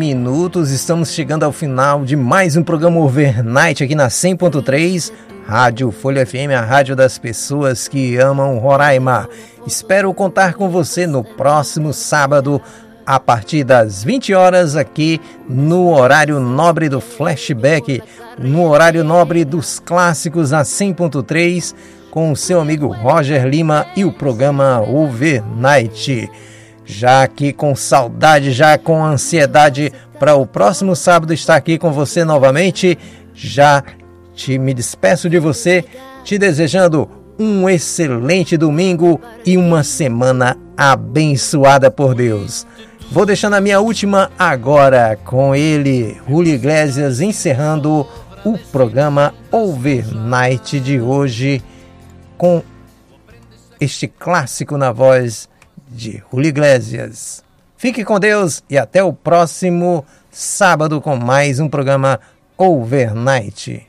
minutos. Estamos chegando ao final de mais um programa Overnight aqui na 100.3, Rádio Folha FM, a rádio das pessoas que amam Roraima. Espero contar com você no próximo sábado, a partir das 20 horas, aqui no horário nobre do Flashback, no horário nobre dos clássicos, a 100.3, com o seu amigo Roger Lima e o programa Overnight. Já aqui com saudade, já com ansiedade para o próximo sábado estar aqui com você novamente. Já me despeço de você, te desejando um excelente domingo e uma semana abençoada por Deus. Vou deixando a minha última agora com ele, Julio Iglesias, encerrando o programa Overnight de hoje com este clássico na voz de Julio Iglesias. Fique com Deus e até o próximo sábado com mais um programa Overnight.